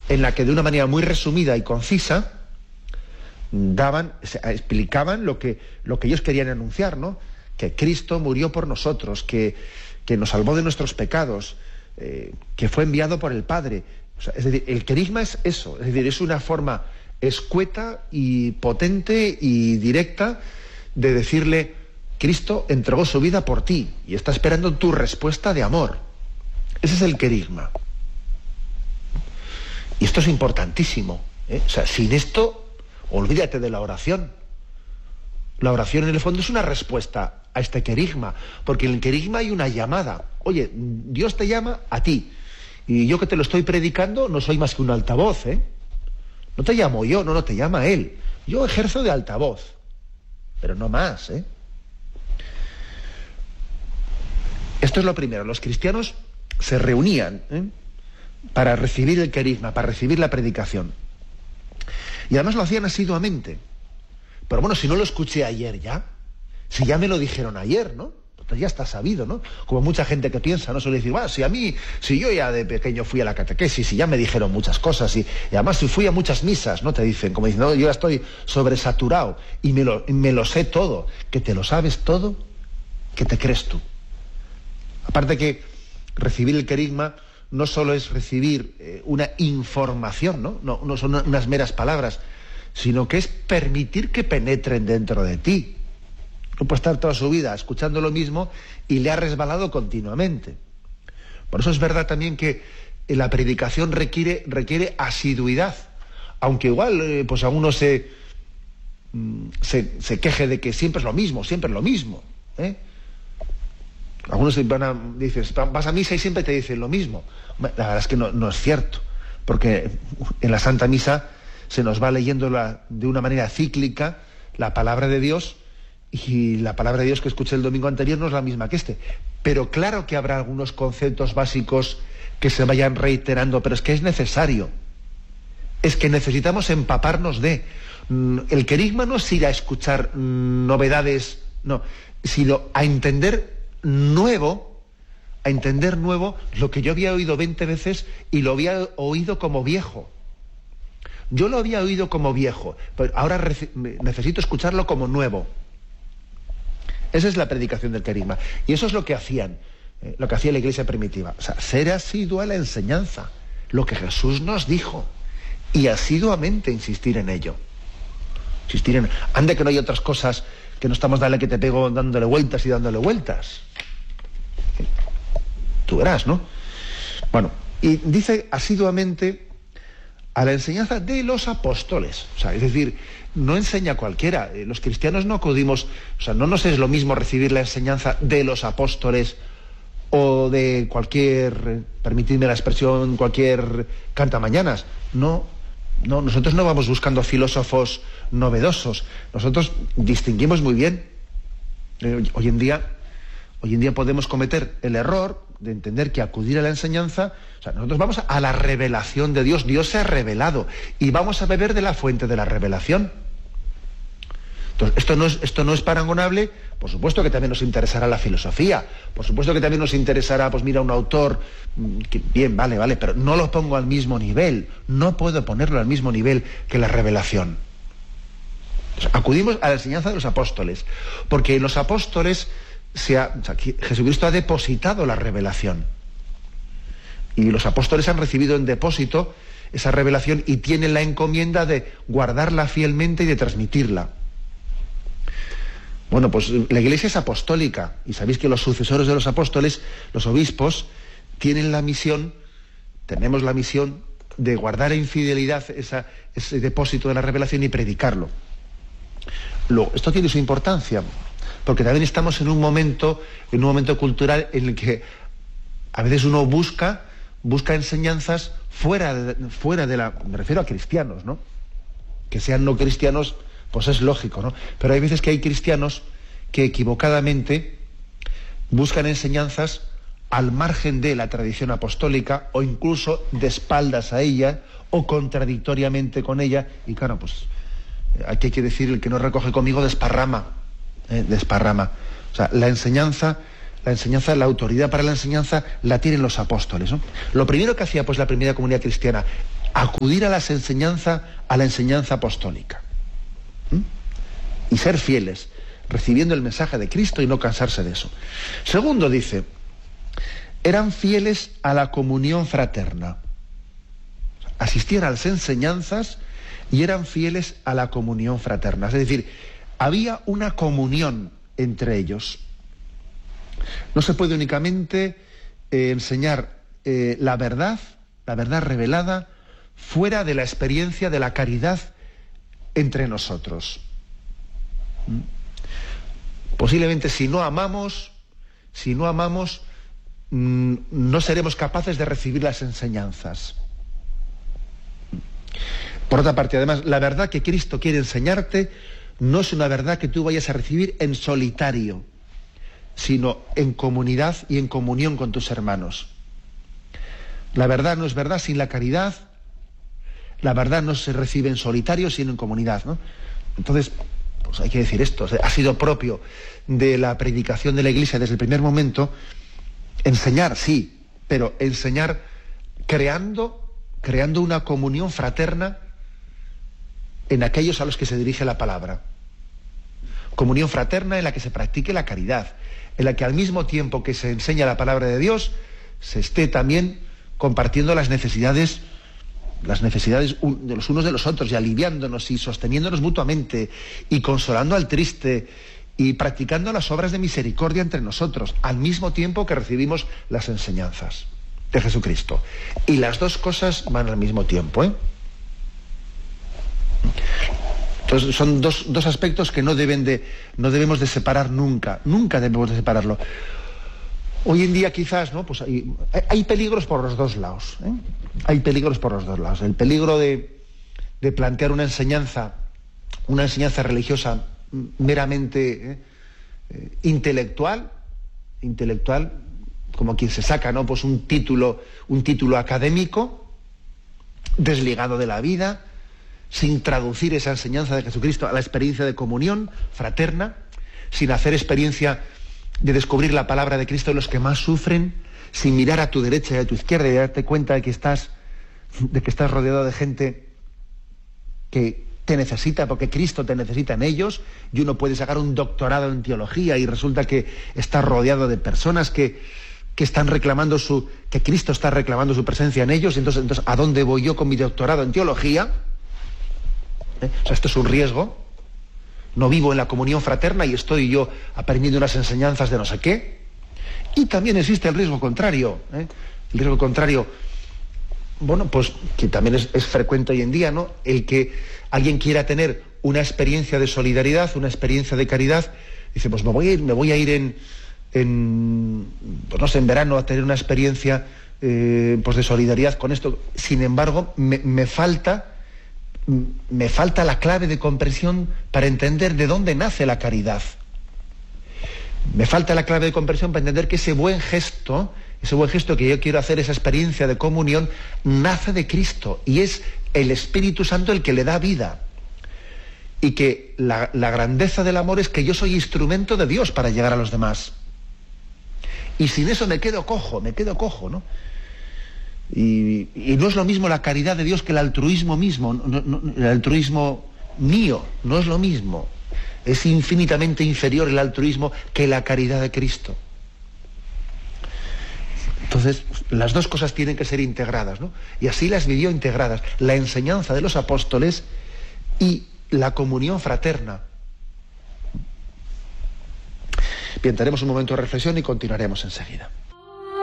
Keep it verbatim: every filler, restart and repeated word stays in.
en la que de una manera muy resumida y concisa daban, explicaban lo que, lo que ellos querían anunciar, ¿no? Que Cristo murió por nosotros, que, que nos salvó de nuestros pecados, eh, que fue enviado por el Padre. O sea, es decir, el querigma es eso, es decir, es una forma escueta y potente y directa de decirle: Cristo entregó su vida por ti y está esperando tu respuesta de amor. Ese es el querigma. Y esto es importantísimo, ¿eh? O sea, sin esto, olvídate de la oración. La oración en el fondo es una respuesta a este querigma, porque en el querigma hay una llamada. Oye, Dios te llama a ti, y yo que te lo estoy predicando no soy más que un altavoz, ¿eh? No te llamo yo, no, no, te llama Él. Yo ejerzo de altavoz, pero no más, ¿eh? Esto es lo primero. Los cristianos se reunían, ¿eh?, para recibir el querigma, para recibir la predicación. Y además lo hacían asiduamente. Pero bueno, si no lo escuché ayer ya, si ya me lo dijeron ayer, ¿no? Entonces ya está sabido, ¿no? Como mucha gente que piensa, ¿no? Suele decir: bueno, si a mí, si yo ya de pequeño fui a la catequesis, si ya me dijeron muchas cosas, y, y además si fui a muchas misas, ¿no? Te dicen, como dicen: no, yo ya estoy sobresaturado y me lo, me lo sé todo. Que te lo sabes todo, ¿qué te crees tú? Aparte que recibir el querigma no solo es recibir eh, una información, ¿no? No, no son unas meras palabras, sino que es permitir que penetren dentro de ti. No puede estar toda su vida escuchando lo mismo y le ha resbalado continuamente. Por eso es verdad también que la predicación requiere, requiere asiduidad, aunque igual eh, pues a uno se, se, se queje de que siempre es lo mismo, siempre es lo mismo, ¿eh? Algunos van a, dices, vas a misa y siempre te dicen lo mismo. La verdad es que no, no es cierto, porque en la Santa Misa se nos va leyendo la, de una manera cíclica la palabra de Dios, y la palabra de Dios que escuché el domingo anterior no es la misma que este. Pero claro que habrá algunos conceptos básicos que se vayan reiterando, pero es que es necesario. Es que necesitamos empaparnos de... El querigma no es ir a escuchar novedades, no, sino a entender nuevo, a entender nuevo lo que yo había oído veinte veces y lo había oído como viejo. Yo lo había oído como viejo, pero ahora reci- necesito escucharlo como nuevo. Esa es la predicación del querigma. Y eso es lo que hacían, eh, lo que hacía la iglesia primitiva. O sea, ser asidua a la enseñanza, lo que Jesús nos dijo, y asiduamente insistir en ello. Insistir en... Ande que no hay otras cosas que no estamos dale que te pego dándole vueltas y dándole vueltas. Tú verás, ¿no? Bueno, y dice asiduamente a la enseñanza de los apóstoles. O sea, es decir, no enseña cualquiera. Los cristianos no acudimos, o sea, no nos es lo mismo recibir la enseñanza de los apóstoles o de cualquier, permitidme la expresión, cualquier cantamañanas. No, no, nosotros no vamos buscando filósofos novedosos. Nosotros distinguimos muy bien. Hoy en día, hoy en día podemos cometer el error de entender que acudir a la enseñanza, o sea, nosotros vamos a la revelación de Dios. Dios se ha revelado y vamos a beber de la fuente de la revelación. Entonces, esto no es, esto no es parangonable. Por supuesto que también nos interesará la filosofía, por supuesto que también nos interesará, pues mira, un autor, que, bien, vale, vale, pero no lo pongo al mismo nivel, no puedo ponerlo al mismo nivel que la revelación. Entonces, acudimos a la enseñanza de los apóstoles, porque en los apóstoles se ha, o sea, Jesucristo ha depositado la revelación, y los apóstoles han recibido en depósito esa revelación y tienen la encomienda de guardarla fielmente y de transmitirla. Bueno, pues la Iglesia es apostólica, y sabéis que los sucesores de los apóstoles, los obispos, tienen la misión, tenemos la misión de guardar en fidelidad esa, ese depósito de la revelación y predicarlo. Luego, esto tiene su importancia, porque también estamos en un momento, en un momento cultural en el que a veces uno busca, busca enseñanzas fuera de, fuera de la, me refiero a cristianos, ¿no? Que sean no cristianos, pues es lógico, ¿no? Pero hay veces que hay cristianos que equivocadamente buscan enseñanzas al margen de la tradición apostólica, o incluso de espaldas a ella, o contradictoriamente con ella, y claro, pues aquí hay que decir, el que no recoge conmigo desparrama, ¿eh? desparrama. O sea, la enseñanza, la enseñanza, la autoridad para la enseñanza la tienen los apóstoles, ¿no? Lo primero que hacía pues la primera comunidad cristiana, acudir a las enseñanzas, a la enseñanza apostólica. ¿Mm? Y ser fieles, recibiendo el mensaje de Cristo y no cansarse de eso. Segundo, dice, eran fieles a la comunión fraterna. Asistían a las enseñanzas y eran fieles a la comunión fraterna. Es decir, había una comunión entre ellos. No se puede únicamente eh, enseñar eh, la verdad, la verdad revelada, fuera de la experiencia de la caridad entre nosotros. ¿Mm? Posiblemente si no amamos, si no amamos, mmm, no seremos capaces de recibir las enseñanzas. Por otra parte, además, la verdad que Cristo quiere enseñarte no es una verdad que tú vayas a recibir en solitario, sino en comunidad y en comunión con tus hermanos. La verdad no es verdad sin la caridad, la verdad no se recibe en solitario, sino en comunidad, ¿no? Entonces, pues hay que decir esto, ha sido propio de la predicación de la Iglesia desde el primer momento, enseñar, sí, pero enseñar creando, creando una comunión fraterna en aquellos a los que se dirige la palabra. Comunión fraterna en la que se practique la caridad, en la que al mismo tiempo que se enseña la palabra de Dios, se esté también compartiendo las necesidades, las necesidades de los unos de los otros, y aliviándonos y sosteniéndonos mutuamente, y consolando al triste, y practicando las obras de misericordia entre nosotros, al mismo tiempo que recibimos las enseñanzas de Jesucristo. Y las dos cosas van al mismo tiempo, ¿eh? Entonces son dos, dos aspectos que no deben de, no debemos de separar nunca, nunca debemos de separarlo. Hoy en día quizás, ¿no? Pues hay, hay peligros por los dos lados, ¿eh? Hay peligros por los dos lados. El peligro de, de plantear una enseñanza, una enseñanza religiosa meramente ¿eh? Eh, intelectual, intelectual, como quien se saca, ¿no? Pues un título, un título académico, desligado de la vida, sin traducir esa enseñanza de Jesucristo a la experiencia de comunión fraterna, sin hacer experiencia de descubrir la palabra de Cristo en los que más sufren, sin mirar a tu derecha y a tu izquierda y darte cuenta de que estás, de que estás rodeado de gente que te necesita, porque Cristo te necesita en ellos, y uno puede sacar un doctorado en teología y resulta que está rodeado de personas que, que están reclamando su, que Cristo está reclamando su presencia en ellos, y entonces, entonces ¿a dónde voy yo con mi doctorado en teología? ¿Eh? O sea, esto es un riesgo. No vivo en la comunión fraterna y estoy yo aprendiendo unas enseñanzas de no sé qué. Y también existe el riesgo contrario, ¿eh? El riesgo contrario, bueno, pues que también es, es frecuente hoy en día, ¿no? El que alguien quiera tener una experiencia de solidaridad, una experiencia de caridad, dice, pues me voy a ir, me voy a ir en, en pues no sé, en verano a tener una experiencia eh, pues de solidaridad con esto. Sin embargo, me, me falta, me falta la clave de comprensión para entender de dónde nace la caridad. Me falta la clave de comprensión para entender que ese buen gesto, ese buen gesto que yo quiero hacer, esa experiencia de comunión, nace de Cristo y es el Espíritu Santo el que le da vida. Y que la, la grandeza del amor es que yo soy instrumento de Dios para llegar a los demás. Y sin eso me quedo cojo, me quedo cojo, ¿no? Y, y no es lo mismo la caridad de Dios que el altruismo mismo, no, no, el altruismo mío, no es lo mismo. Es infinitamente inferior el altruismo que la caridad de Cristo. Entonces, las dos cosas tienen que ser integradas, ¿no? Y así las vivió integradas, la enseñanza de los apóstoles y la comunión fraterna. Bien, tenemos un momento de reflexión y continuaremos enseguida.